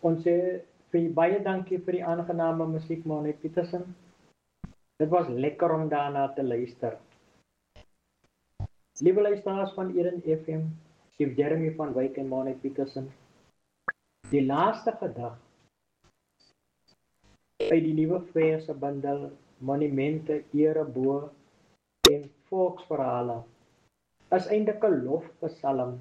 Ons sê vir baie dankie vir die aangename musiek, Monique Petersen. Dit was lekker om daarna te luister. Liewe luisteraars van Eden FM, Steve Jeremy van Wyk en Monique Petersen. Die laaste gedig uit die nuwe verse bundel Monumente, Ere, Bo en Volksverhale is eintlik 'n lofpsalm.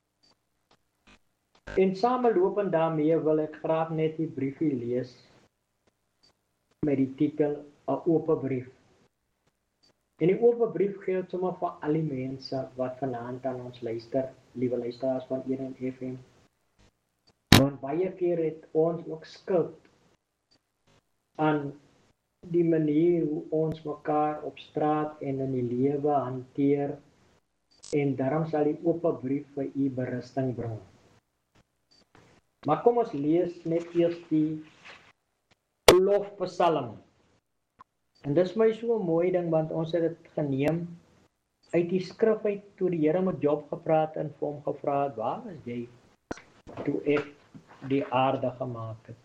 En samelopend daarmee wil ek graag net die briefie lees met die titel 'n oop brief. En die oop brief geld sommer vir al die mense wat vanaand aan ons luister, liewe luisteraars van Eden FM. Want baie keer het ons ook skuld aan die manier hoe ons mekaar op straat en in die lewe hanteer, en daarom sal die oop brief vir u berusting bring. Maar kom ons lees net eers die lofpsalm. En dis my so 'n mooi ding, want ons het dit geneem uit die skrif uit toe die Here met Job gepraat en vir hom gevra het, waar is jy toe ek die aarde gemaak het?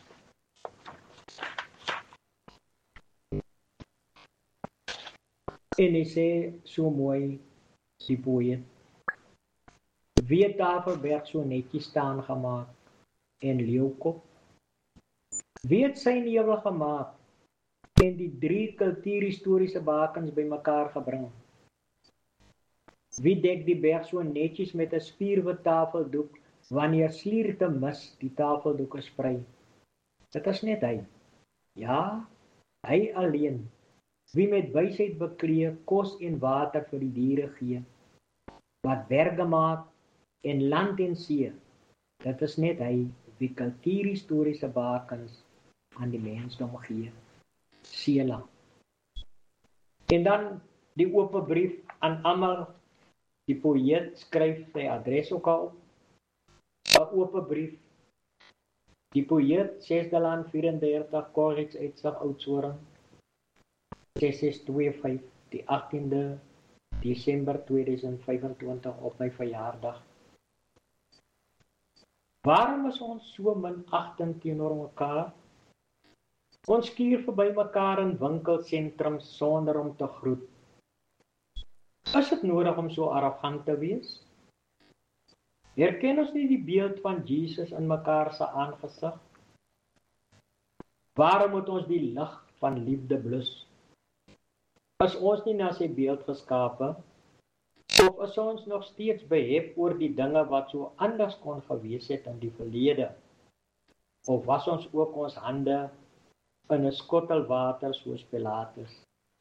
En hy sê so mooi, die poëet, wie het Tafelberg so netjies staan gemaak en leeukop? Wie het sy nevel gemaak en die 3 kultuurhistoriese bakens bymekaar gebring? Wie dek die berg so netjies met 'n spierwit tafeldoek wanneer slierte mis die tafeldoek sprei? Dit is net hy. Ja, hy alleen. Wie met wysheid bekleë kos en water vir die diere gee, wat berge maak en land en see, dit is net hy wie kultuurhistoriese bakens aan die mensdom gee. Sela. En dan die oop brief aan almal. Die poëet skryf sy adres ook al op. 'n Oop brief. Die poëet 6de Laan 34 College Uitsig Oudtshoorn. 6625 die 18de Desember 2025 op my verjaardag. Waarom is ons so minagtend teenoor mekaar? Ons skuur verby mekaar in winkelsentrums sonder om te groet. Is dit nodig om so arrogant te wees? Herken ons nie die beeld van Jesus in mekaar se aangesig? Waarom moet ons die lig van liefde blus? Is ons nie na sy beeld geskape? Of is ons nog steeds behep oor die dinge wat so anders kon gewees het in die verlede? Of was ons ook ons hande in 'n skottel water soos Pilatus?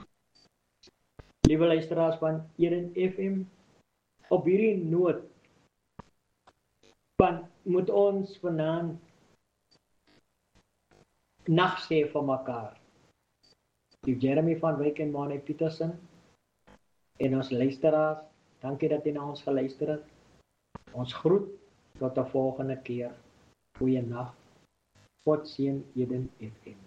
Liewe luisteraars van Eden FM, op hierdie noot moet ons vanaand nag sê vir mekaar. Die Jeremy van Wyk en Monique Petersen en ons luisteraars, dankie dat jy na ons geluister het. Ons groet tot 'n volgende keer. Goeie nag. God seën Eden FM.